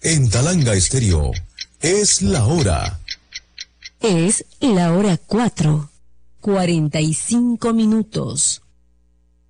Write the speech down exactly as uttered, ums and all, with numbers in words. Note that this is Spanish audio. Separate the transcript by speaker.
Speaker 1: En Talanga Estéreo, es la hora.
Speaker 2: Es la hora cuatro, cuarenta y cinco minutos.